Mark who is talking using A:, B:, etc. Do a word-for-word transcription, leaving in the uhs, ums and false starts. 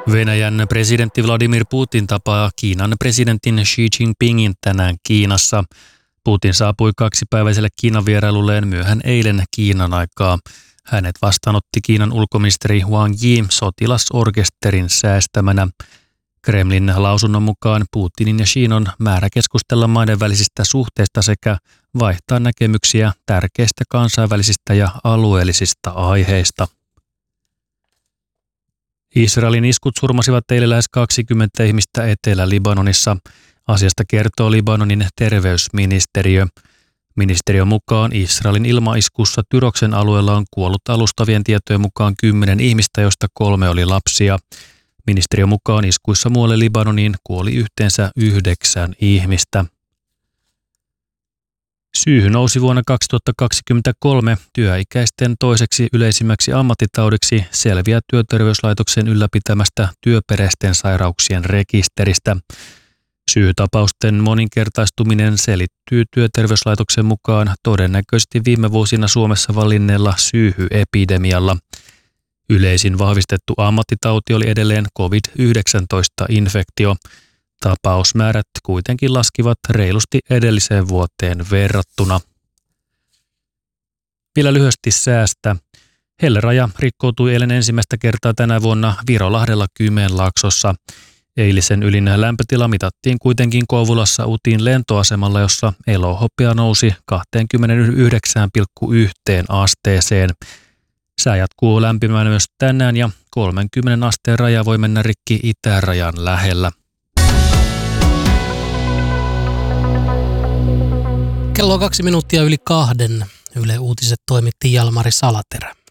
A: Venäjän presidentti Vladimir Putin tapaa Kiinan presidentin Xi Jinpingin tänään Kiinassa. Putin saapui kaksipäiväiselle Kiinan vierailulleen myöhään eilen Kiinan aikaa. Hänet vastaanotti Kiinan ulkoministeri Wang Yi sotilasorkesterin säästämänä. Kremlin lausunnon mukaan Putinin ja Xin on määrä keskustella maiden välisistä suhteista sekä vaihtaa näkemyksiä tärkeistä kansainvälisistä ja alueellisista aiheista. Israelin iskut surmasivat eilen lähes kaksikymmentä ihmistä Etelä-Libanonissa. Asiasta kertoo Libanonin terveysministeriö. Ministeriön mukaan Israelin ilmaiskussa Tyroksen alueella on kuollut alustavien tietojen mukaan kymmenen ihmistä, joista kolme oli lapsia. Ministeriön mukaan iskuissa muualle Libanoniin kuoli yhteensä yhdeksän ihmistä. Syyhy nousi vuonna kaksituhattakaksikymmentäkolme työikäisten toiseksi yleisimmäksi ammattitaudiksi selviää työterveyslaitoksen ylläpitämästä työperäisten sairauksien rekisteristä. Syyhytapausten moninkertaistuminen selittyy työterveyslaitoksen mukaan todennäköisesti viime vuosina Suomessa valinneella syyhyepidemialla. Yleisin vahvistettu ammattitauti oli edelleen covid yhdeksäntoista-infektio. Tapausmäärät kuitenkin laskivat reilusti edelliseen vuoteen verrattuna. Vielä lyhyesti säästä. Helleraja rikkoutui eilen ensimmäistä kertaa tänä vuonna Virolahdella Kymenlaaksossa. Eilisen ylin lämpötila mitattiin kuitenkin Kouvolassa Utin lentoasemalla, jossa elohopea nousi kaksikymmentäyhdeksän pilkku yksi asteeseen. Sää jatkuu lämpimään myös tänään ja kolmenkymmenen asteen raja voi mennä rikki itärajan lähellä.
B: Kello on kaksi minuuttia yli kahden. Yle Uutiset toimitti Jalmari Salaterä.